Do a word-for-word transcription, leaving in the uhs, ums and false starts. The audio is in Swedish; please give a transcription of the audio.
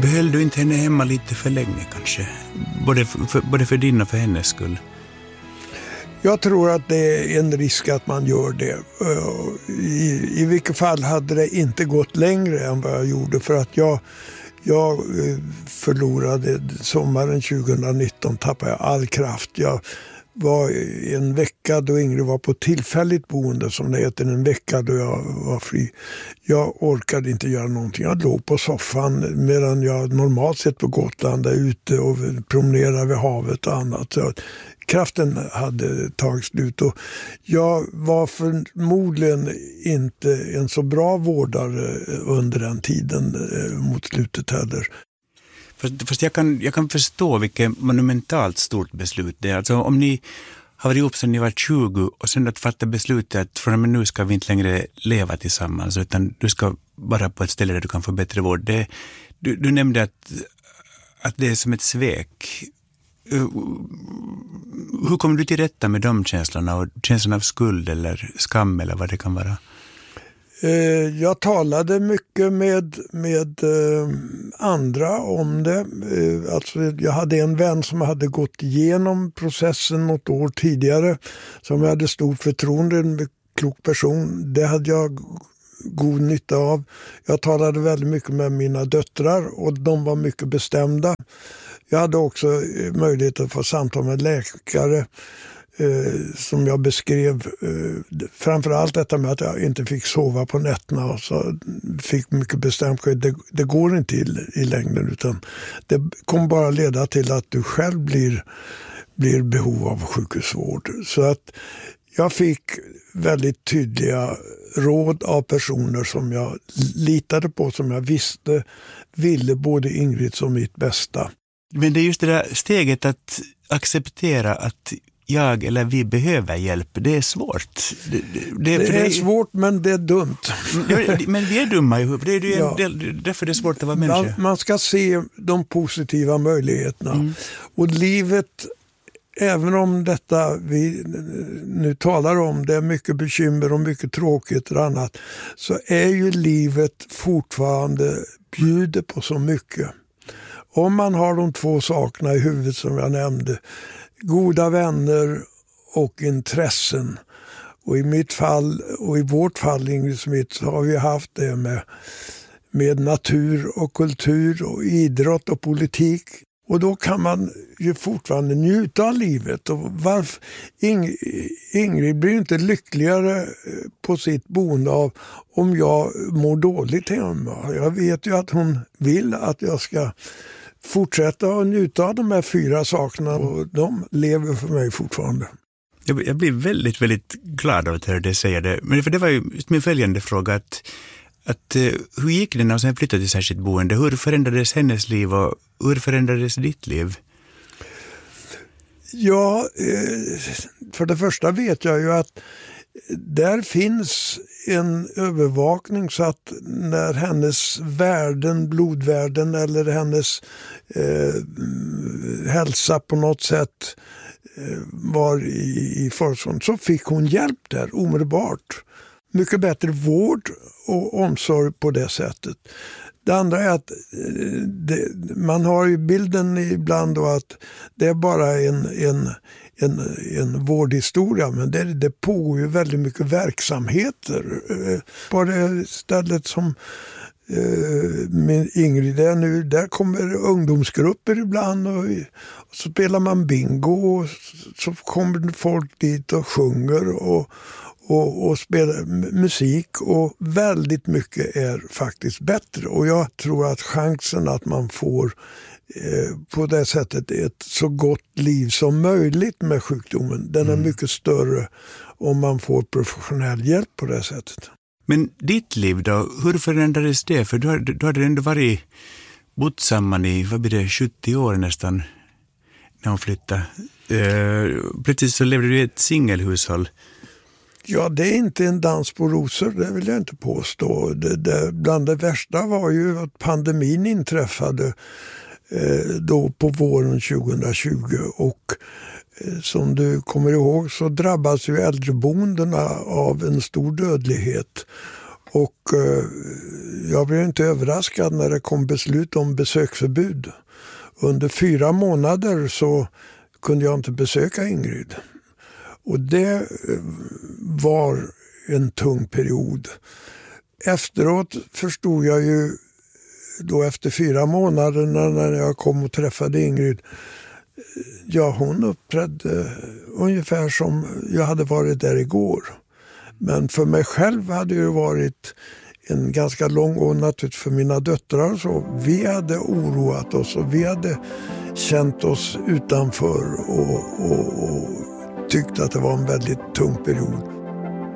Behöll du inte henne hemma lite för länge kanske? Både för, både för din och för hennes skull. Jag tror att det är en risk att man gör det. I, i vilket fall hade det inte gått längre än vad jag gjorde, för att jag, jag förlorade sommaren tjugonitton, tappade jag all kraft. Jag var en vecka då Ingrid var på tillfälligt boende, som det heter, en vecka då jag var fri. Jag orkade inte göra någonting. Jag låg på soffan medan jag normalt sett på Gotland är ute och promenerar vid havet och annat. Så kraften hade tagit slut och jag var förmodligen inte en så bra vårdare under den tiden mot slutet heller. Fast, fast jag, kan, jag kan förstå vilket monumentalt stort beslut det är. Alltså om ni har varit ihop sedan ni var tjugo och sen att fatta beslutet att från och med nu ska vi inte längre leva tillsammans, utan du ska vara på ett ställe där du kan få bättre vård. Det, du, du nämnde att, att det är som ett svek. Hur kommer du till rätta med de känslorna och känslan av skuld eller skam eller vad det kan vara? Jag talade mycket med, med andra om det. Alltså jag hade en vän som hade gått igenom processen något år tidigare, som jag hade stor förtroende, en klok person. Det hade jag god nytta av. Jag talade väldigt mycket med mina döttrar och de var mycket bestämda. Jag hade också möjlighet att få samtal med läkare eh, som jag beskrev. Eh, framförallt detta med att jag inte fick sova på nätterna och så fick mycket bestämt det, det går inte i, i längden, utan det kommer bara leda till att du själv blir, blir behov av sjukhusvård. Så att jag fick väldigt tydliga råd av personer som jag litade på, som jag visste ville både Ingrids och mitt bästa. Men det är just det där steget att acceptera att jag eller vi behöver hjälp. Det är svårt. Det, det, det är det, svårt, men det är dumt. Men vi är dumma ihop. Det är ju ja. Därför det är svårt att vara människa. Man, man ska se de positiva möjligheterna. Mm. Och livet, även om detta vi nu talar om, det är mycket bekymmer och mycket tråkigt och annat, så är ju livet fortfarande bjuder på så mycket. Om man har de två sakerna i huvudet som jag nämnde, goda vänner och intressen. Och i mitt fall och i vårt fall, Ingrid Smith, så har vi haft det med, med natur och kultur och idrott och politik. Och då kan man ju fortfarande njuta av livet. Och varför, Ing, Ingrid blir inte lyckligare på sitt boende av om jag mår dåligt hemma. Jag vet ju att hon vill att jag ska fortsätta att njuta av de här fyra sakerna, och de lever för mig fortfarande. Jag, jag blir väldigt, väldigt glad av att höra det säga det. Men för det var ju min följande fråga, att, att hur gick det när hon sen flyttade till särskilt boende? Hur förändrades hennes liv och hur förändrades ditt liv? Ja, för det första vet jag ju att där finns en övervakning, så att när hennes värden, blodvärden eller hennes eh, hälsa på något sätt eh, var i, i förstånd, så fick hon hjälp där omedelbart. Mycket bättre vård och omsorg på det sättet. Det andra är att det, man har ju bilden ibland då att det är bara en, en, en, en vårdhistoria, men det, det pågår ju väldigt mycket verksamheter. På det stället som eh, min Ingrid är nu, där kommer ungdomsgrupper ibland och, och så spelar man bingo och så kommer folk dit och sjunger och Och, och spela musik, och väldigt mycket är faktiskt bättre. Och jag tror att chansen att man får eh, på det sättet ett så gott liv som möjligt med sjukdomen, den är mm. mycket större om man får professionell hjälp på det sättet. Men ditt liv då, hur förändrades det? För du hade, du hade ändå varit bott samman i, vad blir det, sjuttio år nästan när hon flyttade. Eh, plötsligt så levde du i ett singelhushåll. Ja, det är inte en dans på rosor, det vill jag inte påstå. Det, det, bland det värsta var ju att pandemin inträffade eh, då på våren tjugohundratjugo, och eh, som du kommer ihåg så drabbas ju äldreboendena av en stor dödlighet. Och eh, jag blev inte överraskad när det kom beslut om besöksförbud. Under fyra månader så kunde jag inte besöka Ingrid. Och det var en tung period. Efteråt förstod jag ju då efter fyra månader när jag kom och träffade Ingrid, ja, hon uppträdde ungefär som jag hade varit där igår. Men för mig själv hade det varit en ganska lång och naturligt för mina döttrar. Så vi hade oroat oss och vi hade känt oss utanför och, och, och tyckte att det var en väldigt tung period.